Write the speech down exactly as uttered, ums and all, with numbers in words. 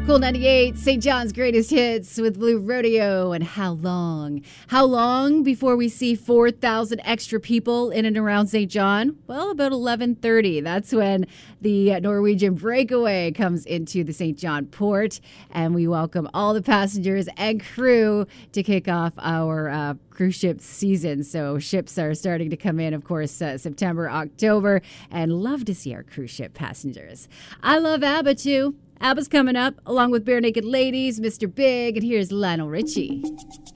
Cool ninety-eight, Saint John's Greatest Hits with Blue Rodeo. And how long? How long before we see four thousand extra people in and around Saint John? Well, about eleven thirty. That's when the Norwegian Breakaway comes into the Saint John port. And we welcome all the passengers and crew to kick off our uh, cruise ship season. So ships are starting to come in, of course, uh, September, October. And love to see our cruise ship passengers. I love ABBA, too. ABBA's coming up, along with Bare Naked Ladies, Mister Big, and here's Lionel Richie.